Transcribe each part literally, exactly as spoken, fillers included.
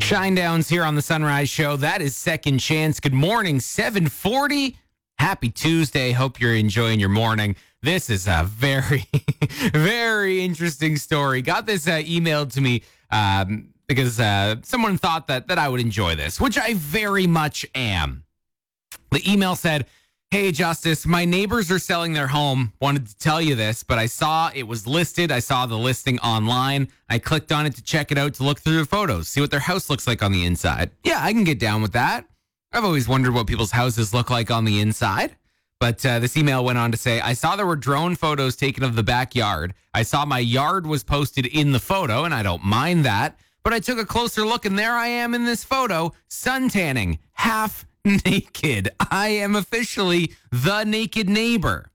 Shinedown's here on the Sunrise Show. That is Second Chance. Good morning, seven forty. Happy Tuesday. Hope you're enjoying your morning. This is a very, very interesting story. Got this uh, emailed to me um, because uh, someone thought that, that I would enjoy this, which I very much am. The email said, "Hey, Justice, my neighbors are selling their home. Wanted to tell you this, but I saw it was listed. I saw the listing online. I clicked on it to check it out, to look through the photos, see what their house looks like on the inside. Yeah, I can get down with that. I've always wondered what people's houses look like on the inside." But uh, this email went on to say, "I saw there were drone photos taken of the backyard. I saw my yard was posted in the photo, and I don't mind that. But I took a closer look, and there I am in this photo, suntanning, half naked. I am officially the naked neighbor."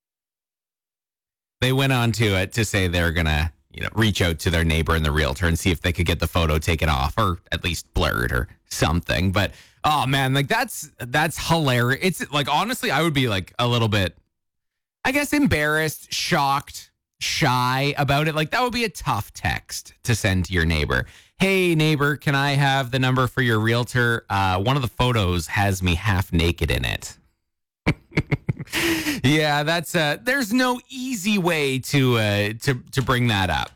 They went on to it to say they're going to, you know, reach out to their neighbor and the realtor and see if they could get the photo taken off or at least blurred or something. But, oh, man, like that's that's hilarious. It's like, honestly, I would be like a little bit, I guess, embarrassed, shocked, shy about it. Like that would be a tough text to send to your neighbor. "Hey, neighbor, can I have the number for your realtor? Uh, one of the photos has me half naked in it." Yeah, that's uh there's no easy way to uh to to bring that up.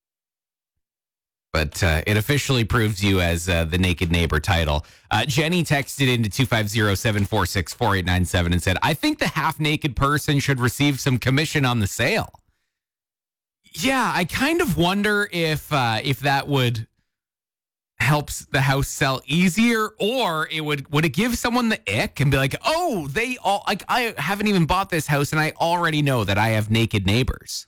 But uh, it officially proves you as uh, the naked neighbor title. Uh, Jenny texted into two five zero, seven four six, four eight nine seven and said, "I think the half naked person should receive some commission on the sale." Yeah, I kind of wonder if uh, if that would helps the house sell easier, or it would would it give someone the ick and be like, "Oh, they all like I haven't even bought this house and I already know that I have naked neighbors."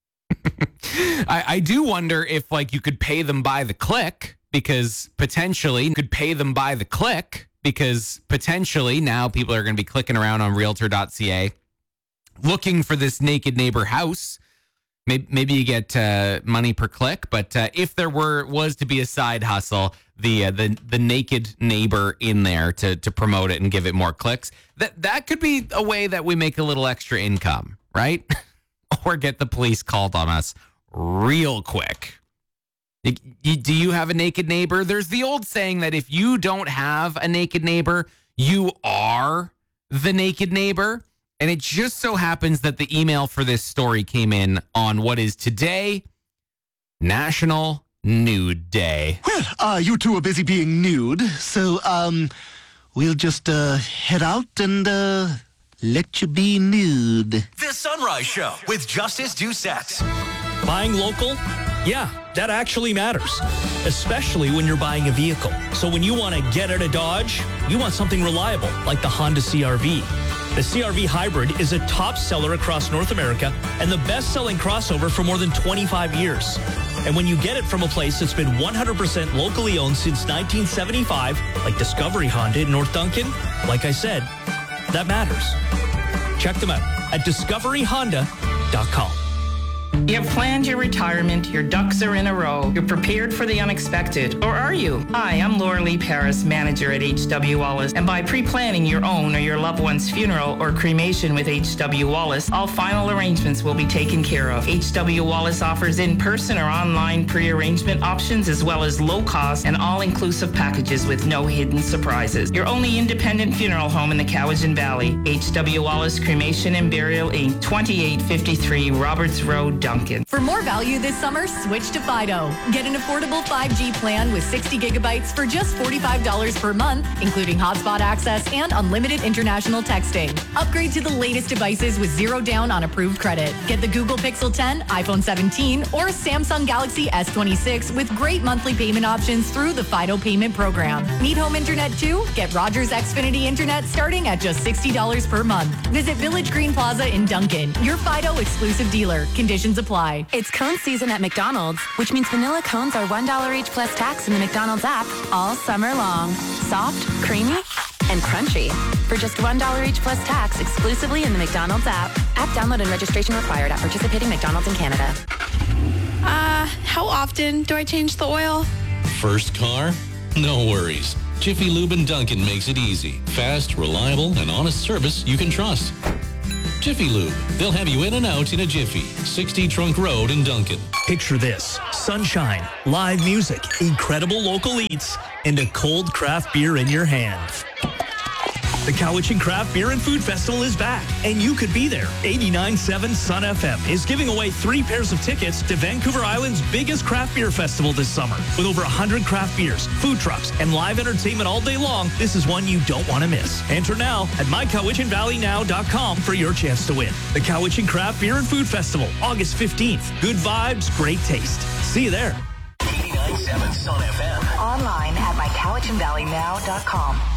I, I do wonder if like you could pay them by the click, because potentially you could pay them by the click because potentially now people are going to be clicking around on realtor dot c a looking for this naked neighbor house. Maybe, maybe you get uh, money per click, but uh, if there were was to be a side hustle, the uh, the the naked neighbor in there to to promote it and give it more clicks, that that could be a way that we make a little extra income, right? Or get the police called on us real quick. You, you, do you have a naked neighbor? There's the old saying that if you don't have a naked neighbor, you are the naked neighbor. And it just so happens that the email for this story came in on what is today National Nude Day. Well, uh, you two are busy being nude, so um, we'll just uh, head out and uh, let you be nude. The Sunrise Show with Justice Doucette. Buying local? Yeah, that actually matters, especially when you're buying a vehicle. So when you want to get out of Dodge, you want something reliable, like the Honda C R V. The C R V Hybrid is a top seller across North America and the best-selling crossover for more than twenty-five years. And when you get it from a place that's been one hundred percent locally owned since nineteen seventy-five, like Discovery Honda in North Duncan, like I said, that matters. Check them out at discovery honda dot com. You have planned your retirement, your ducks are in a row, you're prepared for the unexpected, or are you? Hi, I'm Laura Lee Paris, manager at H W Wallace, and by pre-planning your own or your loved one's funeral or cremation with H W Wallace, all final arrangements will be taken care of. H W Wallace offers in-person or online pre-arrangement options as well as low-cost and all-inclusive packages with no hidden surprises. Your only independent funeral home in the Cowichan Valley, H W Wallace Cremation and Burial Incorporated, twenty-eight fifty-three Roberts Road, Duncan. For more value this summer, switch to Fido. Get an affordable five G plan with sixty gigabytes for just forty-five dollars per month, including hotspot access and unlimited international texting. Upgrade to the latest devices with zero down on approved credit. Get the Google Pixel ten, iPhone seventeen, or Samsung Galaxy S twenty-six with great monthly payment options through the Fido payment program. Need home internet too? Get Rogers Xfinity Internet starting at just sixty dollars per month. Visit Village Green Plaza in Duncan, your Fido exclusive dealer. Conditions apply. It's cone season at McDonald's, which means vanilla cones are one dollar each plus tax in the McDonald's app all summer long. Soft, creamy, and crunchy. For just one dollar each plus tax exclusively in the McDonald's app. App download and registration required at participating McDonald's in Canada. Uh, how often do I change the oil? First car? No worries. Jiffy Lube and Duncan makes it easy. Fast, reliable, and honest service you can trust. Jiffy Lube. They'll have you in and out in a jiffy. sixty Trunk Road in Duncan. Picture this: sunshine, live music, incredible local eats, and a cold craft beer in your hand. The Cowichan Craft Beer and Food Festival is back, and you could be there. eighty-nine point seven Sun F M is giving away three pairs of tickets to Vancouver Island's biggest craft beer festival this summer. With over one hundred craft beers, food trucks, and live entertainment all day long, this is one you don't want to miss. Enter now at my cowichan valley now dot com for your chance to win. The Cowichan Craft Beer and Food Festival, August fifteenth. Good vibes, great taste. See you there. eighty-nine point seven Sun F M. Online at my cowichan valley now dot com.